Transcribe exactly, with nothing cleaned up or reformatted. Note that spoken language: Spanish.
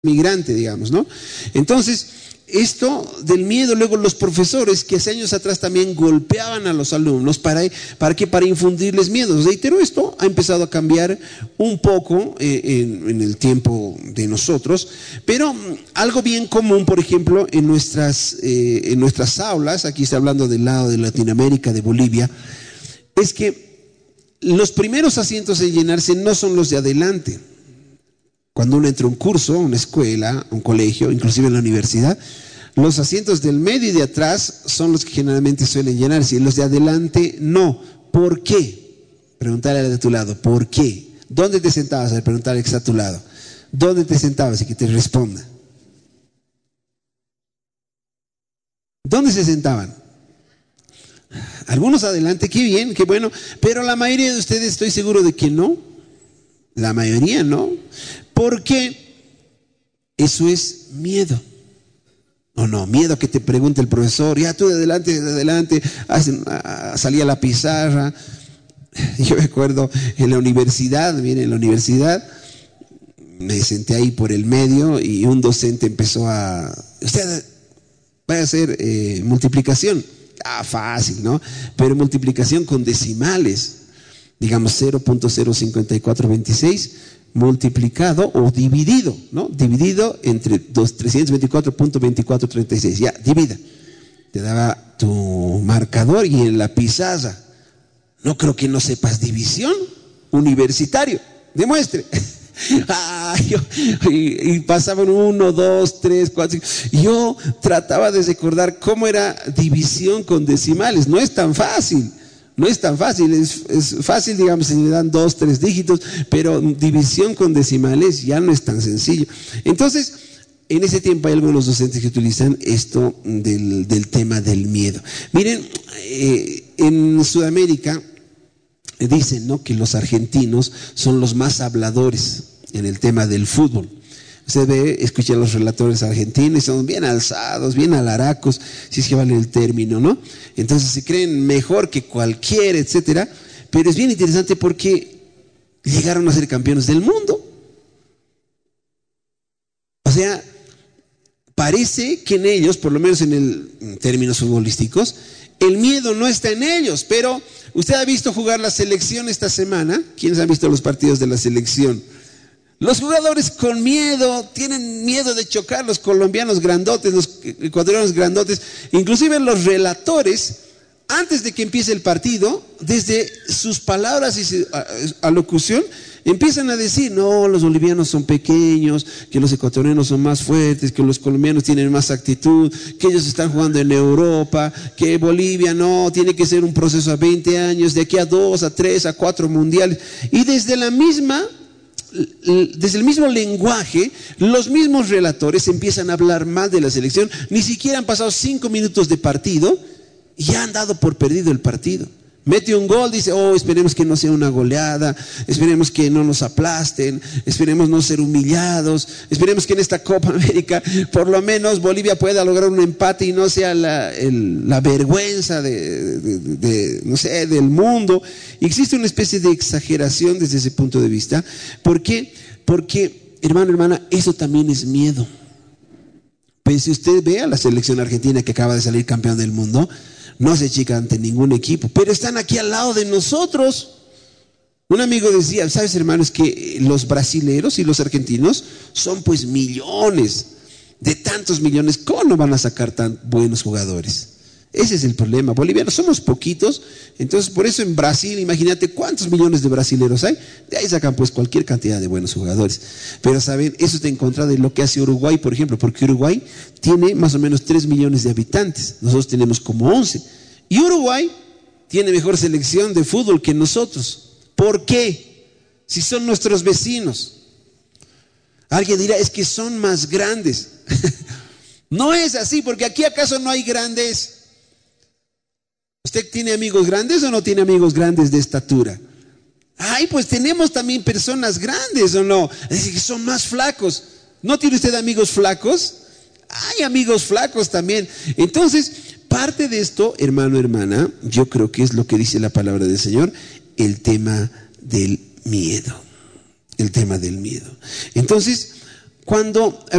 migrante, digamos, ¿no? Entonces, esto del miedo, luego los profesores que hace años atrás también golpeaban a los alumnos para, para que para infundirles miedo. Reitero, esto ha empezado a cambiar un poco eh, en, en el tiempo de nosotros, pero algo bien común, por ejemplo, en nuestras, eh, en nuestras aulas, aquí está hablando del lado de Latinoamérica, de Bolivia, es que los primeros asientos en llenarse no son los de adelante. Cuando uno entra a un curso, una escuela, un colegio, inclusive en la universidad, los asientos del medio y de atrás son los que generalmente suelen llenarse, y los de adelante no. ¿Por qué? Preguntarle al de tu lado, ¿por qué? ¿Dónde te sentabas? A preguntarle al que está a tu lado. ¿Dónde te sentabas? Y que te responda. ¿Dónde se sentaban? Algunos adelante, qué bien, qué bueno, pero la mayoría de ustedes estoy seguro de que no. La mayoría no. Porque eso es miedo. O no, miedo a que te pregunte el profesor, ya tú de adelante, de adelante, salía la pizarra. Yo me acuerdo en la universidad, miren, en la universidad me senté ahí por el medio y un docente empezó a, usted va a hacer eh, multiplicación. Ah, fácil, ¿no? Pero multiplicación con decimales, digamos cero punto cero cinco cuatro dos seis multiplicado o dividido, ¿no? Dividido entre trescientos veinticuatro punto veinticuatro treinta y seis. Ya, divida. Te daba tu marcador y en la pizarra. No creo que no sepas división. Universitario. Demuestre. Ah, yo, y, y pasaban uno, dos, tres, cuatro, cinco. Yo trataba de recordar cómo era división con decimales. No es tan fácil. No es tan fácil, es, es fácil, digamos, si le dan dos, tres dígitos, pero división con decimales ya no es tan sencillo. Entonces, en ese tiempo hay algunos docentes que utilizan esto del, del tema del miedo. Miren, eh, en Sudamérica dicen, ¿no?, que los argentinos son los más habladores en el tema del fútbol. Usted ve, escucha a los relatores argentinos, son bien alzados, bien alaracos, si es que vale el término, ¿no? Entonces se creen mejor que cualquiera, etcétera. Pero es bien interesante porque llegaron a ser campeones del mundo. O sea, parece que en ellos, por lo menos en, el, en términos futbolísticos, el miedo no está en ellos. Pero usted ha visto jugar la selección esta semana. ¿Quiénes han visto los partidos de la selección? Los jugadores con miedo, tienen miedo de chocar, los colombianos grandotes, los ecuatorianos grandotes, inclusive los relatores, antes de que empiece el partido, desde sus palabras y su alocución, empiezan a decir, no, los bolivianos son pequeños, que los ecuatorianos son más fuertes, que los colombianos tienen más actitud, que ellos están jugando en Europa, que Bolivia no, tiene que ser un proceso a veinte años, de aquí a dos, a tres, a cuatro mundiales, y desde la misma... Desde el mismo lenguaje, los mismos relatores empiezan a hablar mal de la selección. Ni siquiera han pasado cinco minutos de partido y ya han dado por perdido el partido. Mete un gol, dice, oh, esperemos que no sea una goleada, esperemos que no nos aplasten, esperemos no ser humillados, esperemos que en esta Copa América por lo menos Bolivia pueda lograr un empate y no sea la, el, la vergüenza de, de, de, de, no sé, del mundo. Y existe una especie de exageración desde ese punto de vista. ¿Por qué? Porque, hermano, hermana, eso también es miedo. Pues si usted ve a la selección argentina que acaba de salir campeón del mundo, no se chica ante ningún equipo, pero están aquí al lado de nosotros. Un amigo decía, ¿sabes, hermanos, que los brasileros y los argentinos son pues millones, de tantos millones? ¿Cómo no van a sacar tan buenos jugadores? Ese es el problema. Bolivianos somos poquitos, entonces por eso en Brasil, imagínate cuántos millones de brasileros hay, de ahí sacan pues cualquier cantidad de buenos jugadores. Pero saben, eso está en contra de lo que hace Uruguay, por ejemplo, porque Uruguay tiene más o menos tres millones de habitantes, nosotros tenemos como once, y Uruguay tiene mejor selección de fútbol que nosotros. ¿Por qué? Si son nuestros vecinos. Alguien dirá, es que son más grandes. No es así, porque aquí acaso no hay grandes. ¿Usted tiene amigos grandes o no tiene amigos grandes de estatura? Ay, pues tenemos también personas grandes, ¿o no? Es decir, que son más flacos. ¿No tiene usted amigos flacos? Hay amigos flacos también. Entonces, parte de esto, hermano, hermana, yo creo que es lo que dice la palabra del Señor, el tema del miedo. El tema del miedo. Entonces, cuando...